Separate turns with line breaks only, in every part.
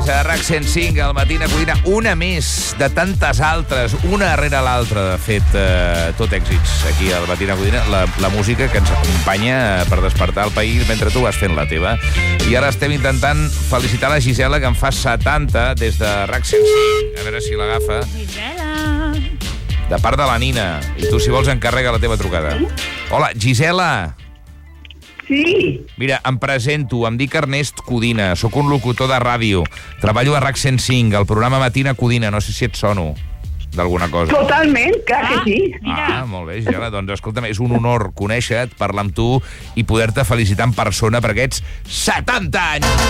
De RAC 105, al Matina Codina, una més de tantes altres, una darrere l'altra, de fet, tot èxits aquí al Matina Codina, la música que ens acompanya per despertar el país mentre tu vas fent la teva. I ara estem intentant felicitar la Gisela, que en fa 70, des de RAC 105, a veure si l'agafa.
Gisela!
De part de la Nina. I tu, si vols, encarrega la teva trucada. Hola, Gisela!
Sí.
Mira, em presento, em dic Ernest Codina, sóc un locutor de ràdio, treballo a RAC 105, al programa Matina Codina, no sé si et sono d'alguna cosa.
Totalment, clar que sí.
Ah, molt bé, Gisela, doncs escolta'm, és un honor conèixer-te, parlar amb tu i poder-te felicitar en persona per aquests 70 anys!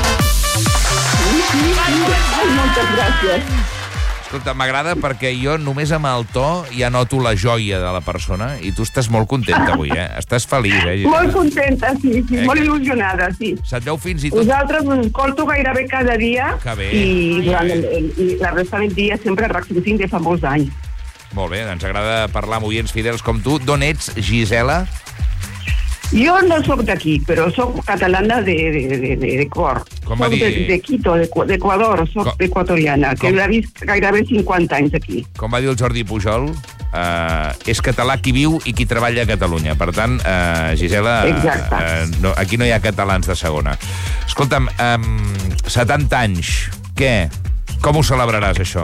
Moltes gràcies.
Escolta, m'agrada perquè jo només amb el to ja noto la joia de la persona i tu estàs molt contenta avui, eh? Estàs feliç, Gisela?
Molt contenta, sí, molt il·lusionada, sí.
Se't veu fins i tot...
Vosaltres us escolto gairebé cada dia
Que bé.
i durant i la resta del dia sempre a RAC 105 de fa molts anys.
Molt bé, ens agrada parlar amb oients fidels com tu. D'on ets, Gisela?
Jo no sóc d'aquí, però sóc catalana de cor.
Com va
Soc
dir?
de Quito, d'Equador, sóc equatoriana, que he vist gairebé 50 anys aquí.
Com va dir el Jordi Pujol, és català qui viu i qui treballa a Catalunya. Per tant, Gisela, no, aquí no hi ha catalans de segona. Escolta'm, 70 anys, què? Com ho celebraràs, això?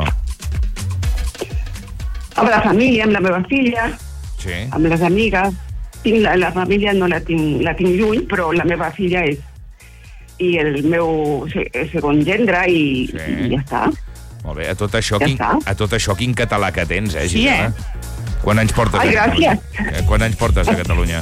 Amb la família, amb la meva filla,
Sí.
amb les amigues. La família no la tinc lluny, però la meva filla és. I el meu segon gendre i ja està.
Molt bé, a tot això,
Ja
quin català que tens, Gisela?
Sí,
Quants anys portes
Ai,
a Catalunya?
gràcies.
Quants anys portes a Catalunya?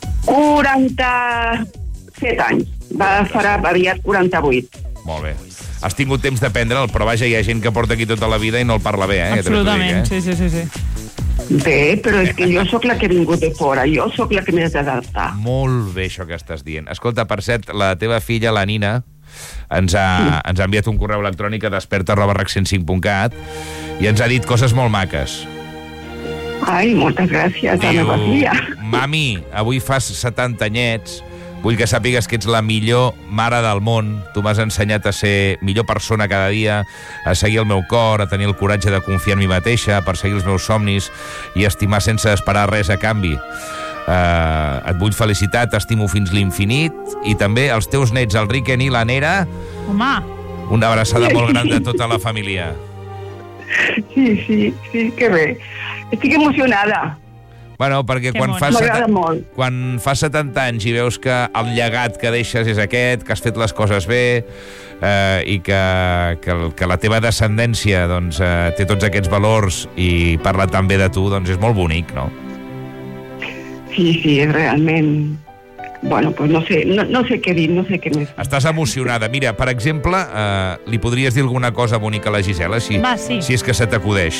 47 anys. Farà aviat 48.
Molt bé. Has tingut temps d'aprendre'l, però vaja, hi ha gent que porta aquí tota la vida i no el parla bé, eh?
absolutament, sí.
Bé, però és que jo sóc la que he vingut de fora, jo sóc la que m'he d'adaptar.
Molt bé, això que estàs dient. Escolta, per cert, la teva filla, la Nina, ens ha enviat un correu electrònic a desperta@rac105.cat i ens ha dit coses molt maques.
Ai, moltes gràcies, la meva filla.
Mami, avui fas 70 anyets, vull que sàpigues que ets la millor mare del món. Tu m'has ensenyat a ser millor persona cada dia, a seguir el meu cor, a tenir el coratge de confiar en mi mateixa, a perseguir els meus somnis i estimar sense esperar res a canvi. Et vull felicitar, t'estimo fins l'infinit, i també els teus nets, el Riquen i la Nera.
Home!
Una abraçada molt gran de tota la família.
Sí, que bé. Estic emocionada.
Bueno, perquè quan fas 70 anys i veus que el llegat que deixes és aquest, que has fet les coses bé i que la teva descendència doncs, té tots aquests valors i parla tan bé de tu, doncs és molt bonic, no?
Sí, és realment... Bueno, pues no sé què dir, no sé què més.
Estàs emocionada. Mira, per exemple, li podries dir alguna cosa bonica a la Gisela, si és que se t'acudeix.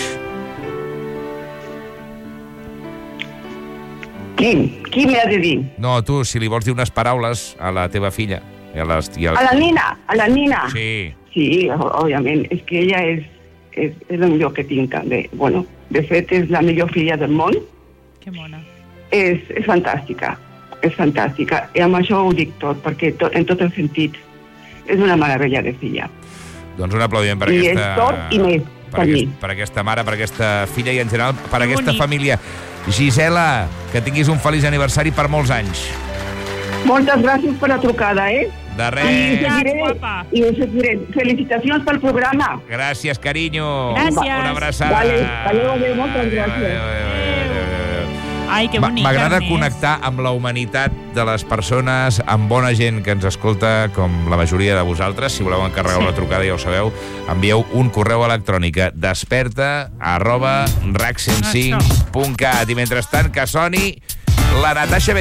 Qui m'ha de dir?
No, tu, si li vols dir unes paraules a la teva filla.
A la Nina?
Sí.
Sí, òbviament. És que ella és el millor que tinc, també. Bueno, de fet, és la millor filla del món.
Que mona.
És fantàstica, és fantàstica. I amb això ho dic tot, perquè en tots els sentits és una meravella de filla.
Doncs un aplaudiment per
aquesta... I és tot i més, per mi.
Per aquesta mare, per aquesta filla i en general per aquesta família. Gisela, que tinguis un feliç aniversari per molts anys.
Moltes gràcies per la trucada, eh?
De res.
I us seguiré. Felicitacions pel programa.
Gràcies, carinyo.
Gràcies.
Una abraçada.
Vale, adéu, moltes gràcies.
Ai, que bonic.
M'agrada connectar amb la humanitat de les persones, amb bona gent que ens escolta, com la majoria de vosaltres. Si voleu encarregar una trucada, ja ho sabeu, envieu un correu electrònic a desperta@rac105.cat. I mentrestant, que soni la Natasha